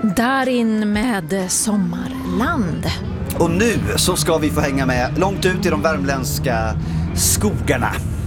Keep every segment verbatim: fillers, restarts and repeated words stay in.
Darin med Sommarland. Och nu så ska vi få hänga med långt ut i de värmländska skogarna.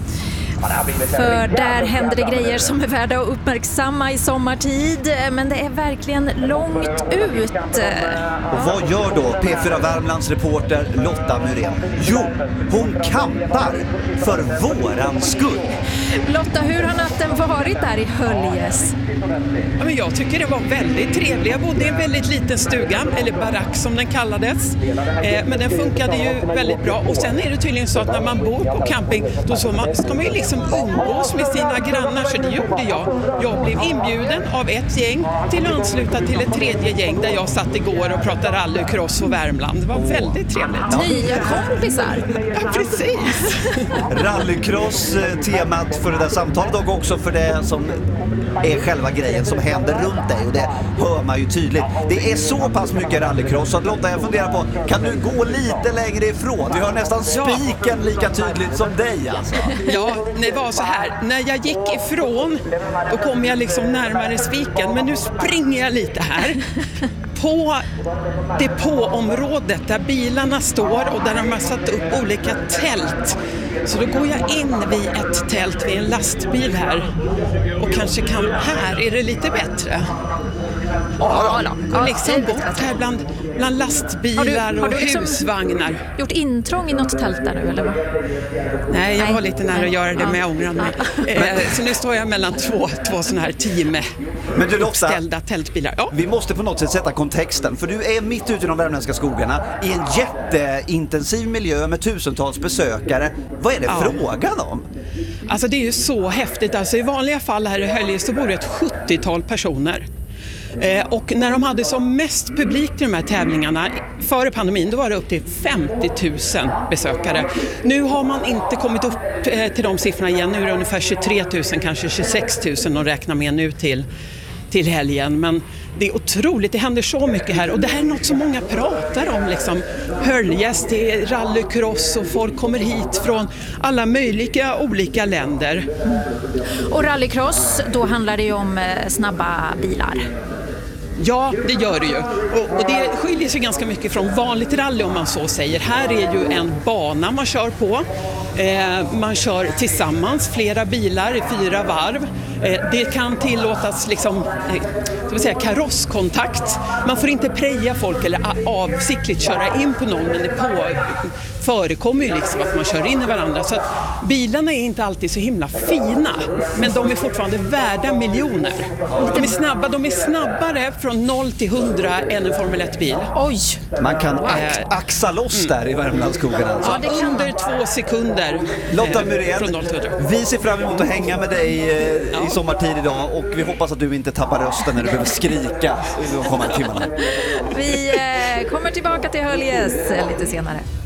För där händer det grejer som är värda att uppmärksamma i sommartid. Men det är verkligen långt ut. Och vad gör då P fyra Värmlands reporter Lotta Myrén? Jo, hon kampar för våran skull. Lotta, hur har natten varit där i Höljes? Ja, men jag tycker det var väldigt trevligt. Jag bodde i en väldigt liten stuga, eller barack som den kallades. Eh, men den funkade ju väldigt bra. Och sen är det tydligen så att när man bor på camping, då så man, ska man ju liksom umgås med sina grannar. Så det gjorde jag. Jag blev inbjuden av ett gäng till att ansluta till ett tredje gäng där jag satt igår och pratade rallycross och Värmland. Det var väldigt trevligt. Nya kompisar. Ja, precis. Rallycross, temat för det där samtalet och också för det som är själva grejen som händer runt dig, och det hör man ju tydligt. Det är så pass mycket rallycross så att Lotta, jag funderar på, kan du gå lite längre ifrån? Vi hör nästan spiken lika tydligt som dig alltså. Ja, det var så här. När jag gick ifrån, då kom jag liksom närmare spiken, men nu springer jag lite här. På depåområdet där bilarna står och där de har satt upp olika tält. Så då går jag in vid ett tält vid en lastbil här. Och kanske kan, här är det lite bättre. Ja, då. Och liksom bort här bland, bland lastbilar har du, har du och liksom husvagnar. Gjort intrång i något tält där nu, eller vad? Nej, jag Nej. var lite nära att göra det, Ja. men jag ångrar mig. Eh, så nu står jag mellan två, två sådana här team Men du, Lotta, uppställda tältbilar. Ja. vi måste på något sätt sätta kontexten, för du är mitt ute i de värmländska skogarna i en jätteintensiv miljö med tusentals besökare. Vad är det Ja. frågan om? Alltså det är ju så häftigt. Alltså i vanliga fall här i Höljes så bor det ett sjuttiotal personer. Eh, och när de hade som mest publik till de här tävlingarna före pandemin, då var det upp till femtio tusen besökare. Nu har man inte kommit upp eh, till de siffrorna igen. Nu är det ungefär tjugotre tusen, kanske tjugosex tusen de räknar med nu till, till helgen. Men det är otroligt, det händer så mycket här och det här är något som många pratar om liksom. Höljes, det är rallycross och folk kommer hit från alla möjliga olika länder. Och rallycross, då handlar det ju om eh, snabba bilar. Ja, det gör det ju. Och, och det skiljer sig ganska mycket från vanligt rally om man så säger. Här är ju en bana man kör på. Eh, man kör tillsammans flera bilar i fyra varv. Eh, det kan tillåtas liksom, eh, ska vi säga, karosskontakt. Man får inte preja folk eller a- avsiktligt köra in på någon, men det på, förekommer ju liksom att man kör in i varandra. Så att bilarna är inte alltid så himla fina, men de är fortfarande värda miljoner. De är snabba, de är snabbare från noll till hundra än en Formel ett-bil. Oj! Man kan ax- axa loss där i Värmlandsskogarna alltså. Ja, det kan under två sekunder. Lotta eh, Myrén, från noll till hundra. vi ser fram emot att hänga med dig eh, i sommartid idag, och vi hoppas att du inte tappar rösten när du behöver skrika de kommande timmarna. Vi eh, kommer tillbaka till Höljes lite senare.